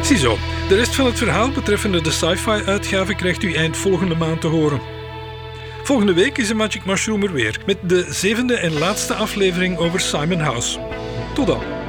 Ziezo, de rest van het verhaal betreffende de sci-fi-uitgave krijgt u eind volgende maand te horen. Volgende week is de Magic Mushroom er weer met de 7e en laatste aflevering over Simon House. Tot dan.